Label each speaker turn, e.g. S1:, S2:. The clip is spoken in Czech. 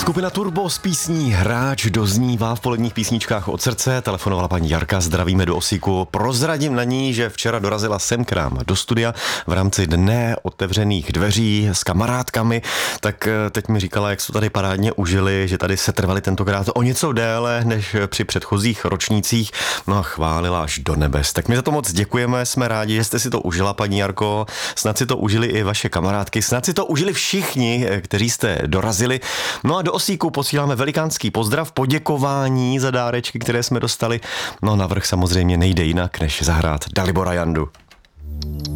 S1: Skupina Turbo s písní Hráč doznívá v poledních písničkách od srdce. Telefonovala paní Jarka, zdravíme do Osíku. Prozradím na ní, že včera dorazila sem k nám do studia v rámci dne otevřených dveří s kamarádkami. Tak teď mi říkala, jak jsou tady parádně užili, že tady se trvali tentokrát o něco déle než při předchozích ročnících. No a chválila až do nebes. Tak my za to moc děkujeme, jsme rádi, že jste si to užila, paní Jarko. Snad si to užili i vaše kamarádky, snad si to užili všichni, kteří jste dorazili. No a do Osíku posíláme velikánský pozdrav, poděkování za dárečky, které jsme dostali. No navrch samozřejmě nejde jinak, než zahrát Dalibora Jandu.